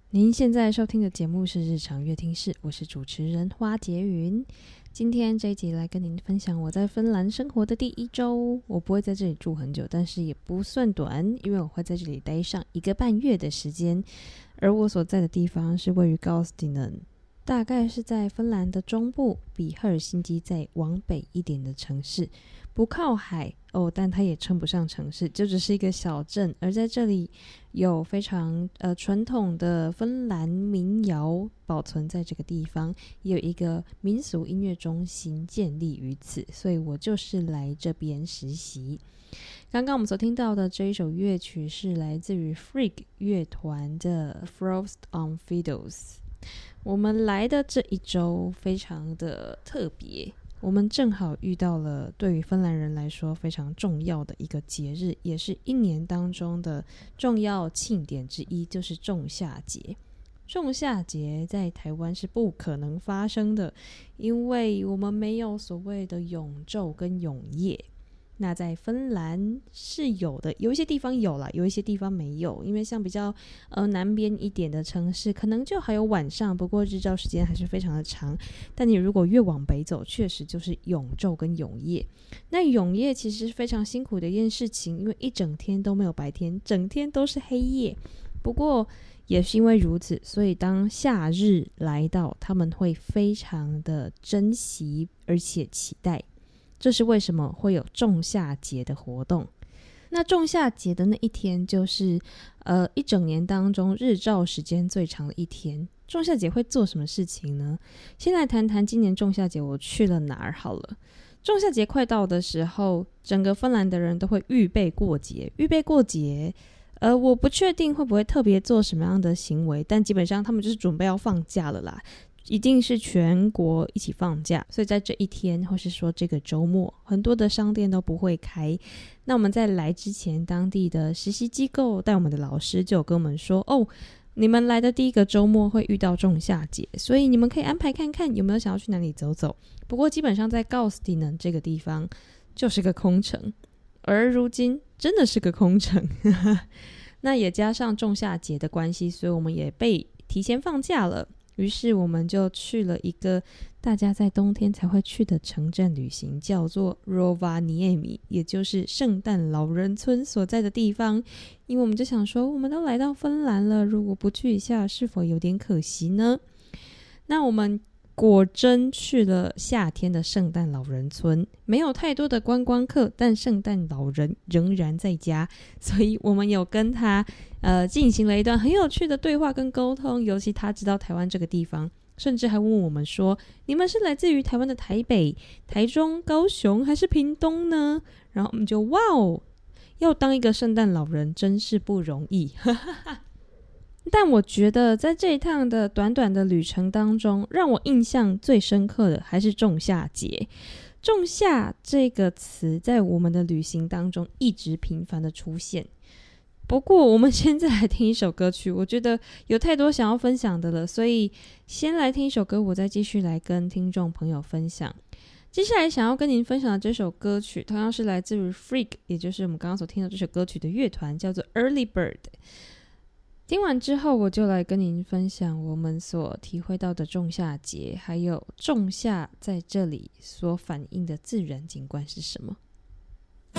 您现在收听的节目是日常乐听室，我是主持人花洁云。今天这一集来跟您分享我在芬兰生活的第一周。我不会在这里住很久，但是也不算短，因为我会在这里待上1个半月的时间。而我所在的地方是位于高斯蒂嫩，大概是在芬兰的中部，比赫尔辛基再往北一点的城市，不靠海哦，但它也称不上城市，就只是一个小镇。而在这里有非常传统的芬兰民谣保存在这个地方，也有一个民俗音乐中心建立于此，所以我就是来这边实习。刚刚我们所听到的这一首乐曲是来自于 Frigg 乐团的 Frost on Fiddles。我们来的这一周非常的特别，我们正好遇到了对于芬兰人来说非常重要的一个节日，也是一年当中的重要庆典之一，就是仲夏节。仲夏节在台湾是不可能发生的，因为我们没有所谓的永昼跟永夜。那在芬兰是有的，有一些地方有啦，有一些地方没有，因为像比较南边一点的城市可能就还有晚上，不过日照时间还是非常的长。但你如果越往北走，确实就是永昼跟永夜。那永夜其实是非常辛苦的一件事情，因为一整天都没有白天，整天都是黑夜。不过也是因为如此，所以当夏日来到，他们会非常的珍惜而且期待。这是为什么会有仲夏节的活动。那仲夏节的那一天就是一整年当中日照时间最长的一天。仲夏节会做什么事情呢？先来谈谈今年仲夏节我去了哪儿好了。仲夏节快到的时候，整个芬兰的人都会预备过节。我不确定会不会特别做什么样的行为，但基本上他们就是准备要放假了啦，一定是全国一起放假，所以在这一天或是说这个周末，很多的商店都不会开。那我们在来之前，当地的实习机构带我们的老师就有跟我们说，你们来的第一个周末会遇到仲夏节，所以你们可以安排看看有没有想要去哪里走走。不过基本上在高斯蒂嫩这个地方就是个空城，而如今真的是个空城那也加上仲夏节的关系，所以我们也被提前放假了。于是我们就去了一个大家在冬天才会去的城镇旅行，叫做 Rovaniemi， 也就是圣诞老人村所在的地方。因为我们就想说，我们都来到芬兰了，如果不去一下是否有点可惜呢？那我们果真去了夏天的圣诞老人村，没有太多的观光客，但圣诞老人仍然在家，所以我们有跟他进行了一段很有趣的对话跟沟通，尤其他知道台湾这个地方，甚至还问我们说，你们是来自于台湾的台北、台中、高雄还是屏东呢？然后我们就哇哦，要当一个圣诞老人真是不容易但我觉得在这一趟的短短的旅程当中，让我印象最深刻的还是仲夏节。仲夏这个词在我们的旅行当中一直频繁的出现。不过我们现在来听一首歌曲，我觉得有太多想要分享的了，所以先来听一首歌，我再继续来跟听众朋友分享。接下来想要跟您分享的这首歌曲，同样是来自于 Frigg， 也就是我们刚刚所听到这首歌曲的乐团，叫做 Early Bird。听完之后，我就来跟您分享我们所体会到的仲夏节，还有仲夏在这里所反映的自然景观是什么。